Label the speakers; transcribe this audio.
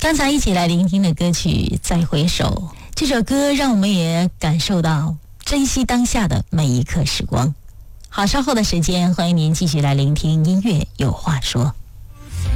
Speaker 1: 刚才一起来聆听的歌曲《再回首》，这首歌让我们也感受到珍惜当下的每一刻时光。好，稍后的时间，欢迎您继续来聆听音乐有话说。